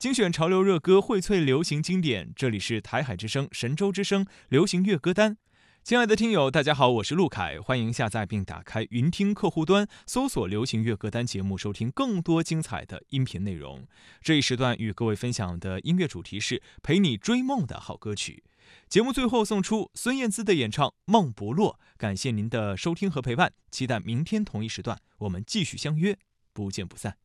精选潮流热歌，荟萃流行经典。这里是台海之声、神州之声流行乐歌单。亲爱的听友，大家好，我是陆凯，欢迎下载并打开云听客户端，搜索流行乐歌单节目，收听更多精彩的音频内容。这一时段与各位分享的音乐主题是陪你追梦的好歌曲。节目最后送出孙燕姿的演唱《梦不落》，感谢您的收听和陪伴，期待明天同一时段我们继续相约，不见不散。